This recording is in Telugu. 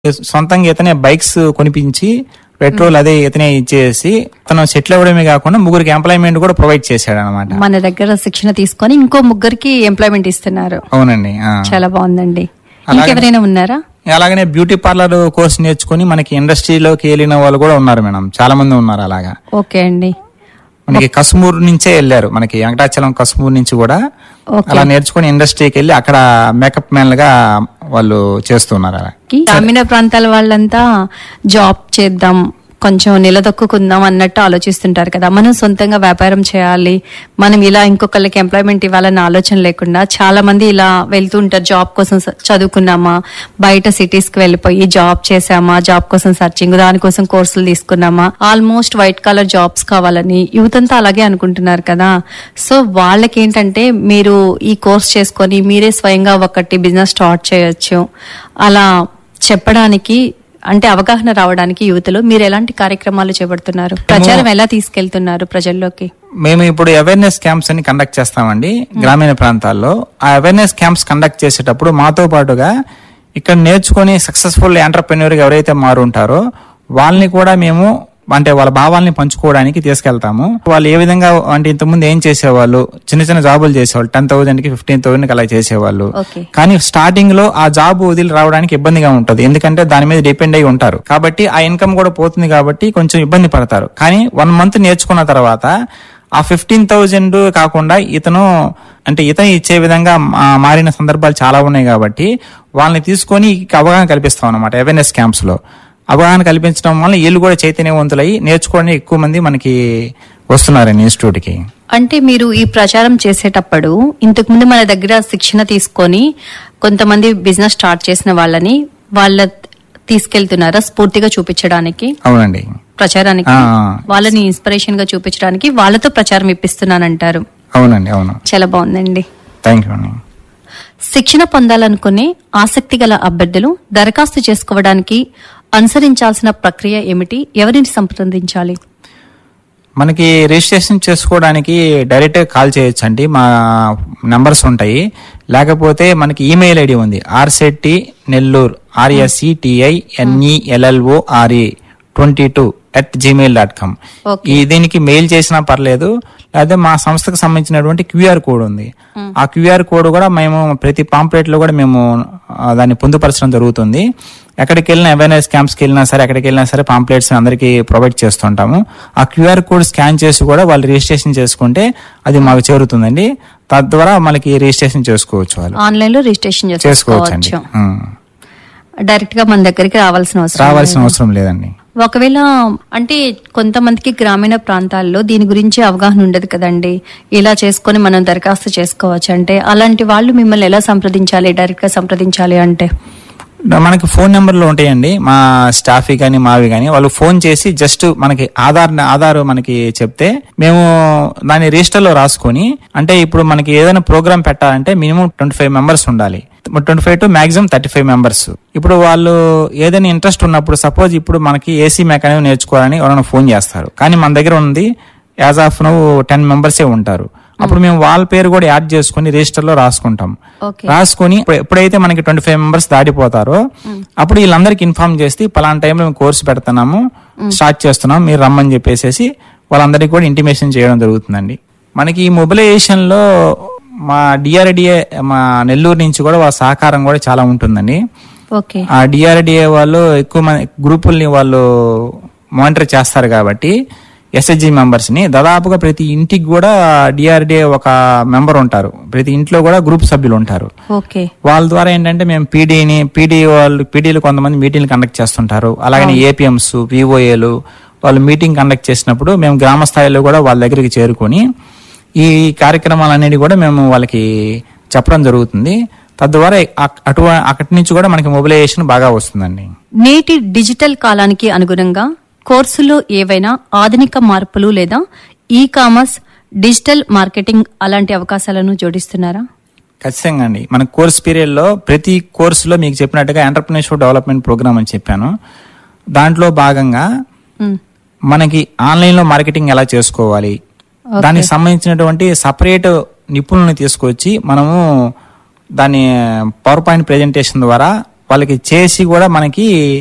సొంతంగా ఇతనే బైక్స్ కొనిపించి పెట్రోల్ అదే ఇతనే ఇచ్చేసి తను సెటిల్ అవ్వడమే కాకుండా ముగ్గురికి ఎంప్లాయ్మెంట్ కూడా ప్రొవైడ్ చేశాడు అనమాట. మన దగ్గర శిక్షణ తీసుకొని ఇంకో ముగ్గురికి ఎంప్లాయ్మెంట్ ఇస్తున్నారు. అవునండి. చాలా బాగుందండి. ఇంకెవరైనా ఉన్నారా? అలాగనే బ్యూటీ పార్లర్ కోర్స్ నేర్చుకుని మనకి ఇండస్ట్రీలోకి వెళ్ళిన వాళ్ళు కూడా ఉన్నారు మేడం, చాలా మంది ఉన్నారు అలాగా. ఓకే అండి. మనకి కశ్మూర్ నుంచే వెళ్ళారు, మనకి వెంకటాచలం కశ్మూర్ నుంచి కూడా అలా నేర్చుకుని ఇండస్ట్రీకి వెళ్ళి అక్కడ మేకప్ మ్యాన్ గా వాళ్ళు చేస్తున్నారు. అలా గ్రామీణ ప్రాంతాల వాళ్ళంతా జాబ్ చేద్దాం, కొంచెం నిలదొక్కుందాం అన్నట్టు ఆలోచిస్తుంటారు కదా. మనం సొంతంగా వ్యాపారం చేయాలి, మనం ఇలా ఇంకొకళ్ళకి ఎంప్లాయ్మెంట్ ఇవ్వాలన్న ఆలోచన లేకుండా చాలా మంది ఇలా వెళ్తూ ఉంటారు. జాబ్ కోసం చదువుకున్నామా, బయట సిటీస్ కి వెళ్ళిపోయి జాబ్ చేసామా, జాబ్ కోసం సర్చింగ్, దానికోసం కోర్సులు తీసుకున్నామా, ఆల్మోస్ట్ వైట్ కాలర్ జాబ్స్ కావాలని యువతంతా అలాగే అనుకుంటున్నారు కదా. సో వాళ్ళకేంటంటే మీరు ఈ కోర్స్ చేసుకొని మీరే స్వయంగా ఒకటి బిజినెస్ స్టార్ట్ చేయొచ్చు అలా చెప్పడానికి, అంటే అవగాహన రావడానికి యువతలో మీరు ఎలాంటి కార్యక్రమాలు చేపడుతున్నారు? ప్రచారం ఎలా తీసుకెళ్తున్నారు ప్రజల్లోకి? మేము ఇప్పుడు అవేర్నెస్ క్యాంప్స్ అని కండక్ట్ చేస్తామండి గ్రామీణ ప్రాంతాల్లో. ఆ అవేర్నెస్ క్యాంప్స్ కండక్ట్ చేసేటప్పుడు మాతో పాటుగా ఇక్కడ నేర్చుకుని సక్సెస్ఫుల్ ఎంటర్‌ప్రెన్యూర్ గా ఎవరైతే మారుంటారో వాళ్ళని కూడా మేము అంటే వాళ్ళ భావాల్ని పంచుకోవడానికి తీసుకెళ్తాము. వాళ్ళు ఏ విధంగా అంటే ఇంతకుముందు ఏం చేసేవాళ్ళు, చిన్న చిన్న జాబులు చేసేవాళ్ళు, 10,000 కి 15,000 కి అలా చేసేవాళ్ళు. కానీ స్టార్టింగ్ లో ఆ జాబ్ వదిలి రావడానికి ఇబ్బందిగా ఉంటది, ఎందుకంటే దాని మీద డిపెండ్ అయి ఉంటారు కాబట్టి ఆ ఇన్కమ్ కూడా పోతుంది కాబట్టి కొంచెం ఇబ్బంది పడతారు. కానీ 1 month నేర్చుకున్న తర్వాత ఆ 15,000 కాకుండా ఇతను ఇచ్చే విధంగా మారిన సందర్భాలు చాలా ఉన్నాయి కాబట్టి వాళ్ళని తీసుకొని అవగాహన కల్పిస్తాం అన్నమాట. అవేర్నెస్ క్యాంప్స్ లో అవగాహన కల్పించడం వల్ల వీళ్ళు కూడా చైతన్యవంతులై నేర్చుకోవడానికి ఎక్కువ మంది మనకి వస్తున్నారండి ఇన్స్టిట్యూట్ కి. అంటే మీరు ఈ ప్రచారం చేసేటప్పుడు ఇంతకుముందు మన దగ్గర శిక్షణ తీసుకొని కొంతమంది బిజినెస్ స్టార్ట్ చేసిన వాళ్ళని తీసుకెళ్తున్నారా స్ఫూర్తిగా చూపించడానికి? అవునండి. ప్రచారానికి వాళ్ళని ఇన్స్పిరేషన్ గా చూపించడానికి వాళ్ళతో ప్రచారం ఇప్పిస్తున్నానంటారు. అవునండి. అవును. చాలా బాగుందండి. థ్యాంక్ యూ అండి. శిక్షణ పొందాలనుకునే ఆసక్తి గల అభ్యర్థులు దరఖాస్తు చేసుకోవడానికి అనుసరించాల్సిన ప్రక్రియ ఏమిటి? ఎవరిని సంప్రదించాలి? మనకి రిజిస్ట్రేషన్ చేసుకోవడానికి డైరెక్ట్ కాల్ చేయొచ్చు అండి, మా నంబర్స్ ఉంటాయి. లేకపోతే మనకి ఈమెయిల్ ఐడి ఉంది, rsetti.nellore RSETINELLORE22@gmail.com. దీనికి మెయిల్ చేసినా పర్లేదు, లేదా మా సంస్థకు సంబంధించినటువంటి QR కోడ్ ఉంది. ఆ QR కోడ్ కూడా మేము ప్రతి పాంప్లెట్ లో కూడా మేము దాన్ని పొందుపరచడం జరుగుతుంది. ఎక్కడికి వెళ్ళినా, అవేర్నెస్ క్యాంప్స్ కి వెళ్ళినా సరే, ఎక్కడికి వెళ్ళినా సరే పాంప్లెట్స్ అందరికీ ప్రొవైడ్ చేస్తుంటాము. ఆ QR కోడ్ స్కాన్ చేసి కూడా వాళ్ళు రిజిస్ట్రేషన్ చేసుకుంటే అది మాకు చేరుతుందండి. తద్వారా మనకి రిజిస్ట్రేషన్ చేసుకోవచ్చు, వాళ్ళు ఆన్లైన్ లో రిజిస్ట్రేషన్ చేసుకోవచ్చు. డైరెక్ట్ గా మన దగ్గరికి రావాల్సిన అవసరం లేదండి. ఒకవేళ అంటే కొంతమందికి గ్రామీణ ప్రాంతాల్లో దీని గురించి అవగాహన ఉండదు కదండి, ఇలా చేసుకొని మనం దరఖాస్తు చేసుకోవచ్చు అంటే అలాంటి వాళ్ళు మిమ్మల్ని ఎలా సంప్రదించాలి? డైరెక్ట్ గా సంప్రదించాలి అంటే మనకి ఫోన్ నెంబర్లు ఉంటాయండి, మా స్టాఫ్ కానీ మావి కానీ. వాళ్ళు ఫోన్ చేసి జస్ట్ మనకి ఆధార్ మనకి చెప్తే మేము దాన్ని రిజిస్టర్ లో రాసుకొని, అంటే ఇప్పుడు మనకి ఏదైనా ప్రోగ్రామ్ పెట్టాలంటే మినిమం 25 members ఉండాలి, 25 to maximum 35 members. ఇప్పుడు వాళ్ళు ఏదైనా ఇంట్రెస్ట్ ఉన్నప్పుడు, సపోజ్ ఇప్పుడు మనకి ఏసీ మెకానిక్ నేర్చుకోవాలని ఎవరైనా ఫోన్ చేస్తారు, కానీ మన దగ్గర ఉంది యాజ్ ఆఫ్ నౌ 10 members ఉంటారు. అప్పుడు మేము వాళ్ళ పేరు కూడా యాడ్ చేసుకుని రిజిస్టర్ లో రాసుకుంటాం. రాసుకుని ఎప్పుడైతే మనకి 25 members దాటిపోతారో అప్పుడు వీళ్ళందరికి ఇన్ఫార్మ్ చేసి పలానా టైంలో మేము కోర్సు పెడుతున్నాము, స్టార్ట్ చేస్తున్నాం, మీరు రమ్మని చెప్పేసి వాళ్ళందరికీ కూడా ఇంటిమేషన్ చేయడం జరుగుతుందండి. మనకి ఈ మొబిలైజేషన్ లో మా DRDA మా నెల్లూరు నుంచి కూడా వాళ్ళ సహకారం కూడా చాలా ఉంటుందండి. ఆ DRDA వాళ్ళు ఎక్కువ మంది గ్రూపుల్ని వాళ్ళు మానిటర్ చేస్తారు కాబట్టి SHG మెంబర్స్ ని దాదాపుగా ప్రతి ఇంటికి కూడా DRDA ఒక మెంబర్ ఉంటారు, ప్రతి ఇంట్లో కూడా గ్రూప్ సభ్యులు ఉంటారు. వాళ్ళ ద్వారా ఏంటంటే మేము పీడీలు కొంతమంది మీటింగ్లు కండక్ట్ చేస్తుంటారు. అలాగే APMs, VOAలు వాళ్ళు మీటింగ్ కండక్ట్ చేసినప్పుడు మేము గ్రామ స్థాయిలో కూడా వాళ్ళ దగ్గరికి చేరుకొని ఈ కార్యక్రమాలన్నిటి కూడా మేము వాళ్ళకి చెప్పడం జరుగుతుంది. తద్వారా అక్కడి నుంచి కూడా మనకి మొబిలైజేషన్ బాగా వస్తుందండి. నేటి డిజిటల్ కాలానికి అనుగుణంగా కోర్సులో ఏవైనా ఆధునిక మార్పులు లేదా కామర్స్, డిజిటల్ మార్కెటింగ్ అలాంటి అవకాశాలను జోడిస్తున్నారా? ఖచ్చితంగా అండి. మన కోర్స్ పీరియడ్ లో ప్రతి కోర్సులో మీకు చెప్పినట్టుగా ఎంటర్‌ప్రెన్యూర్‌షిప్ డెవలప్మెంట్ ప్రోగ్రామ్ అని చెప్పాను. దాంట్లో భాగంగా మనకి ఆన్లైన్ లో మార్కెటింగ్ ఎలా చేసుకోవాలి, దానికి సంబంధించినటువంటి సపరేట్ నిపుణులను తీసుకొచ్చి మనము దాన్ని పవర్ పాయింట్ ప్రెజెంటేషన్ ద్వారా వాళ్ళకి చేసి కూడా మనకి